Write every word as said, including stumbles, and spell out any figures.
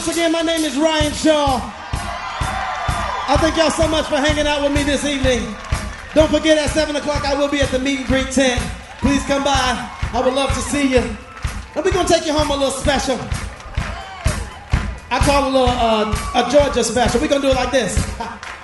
once again, my name is Ryan Shaw. I thank y'all so much for hanging out with me this evening. Don't forget, at seven o'clock, I will be at the meet and greet tent. Please come by. I would love to see you. And we're going to take you home a little special. I call it a little uh, a Georgia special. We're going to do it like this.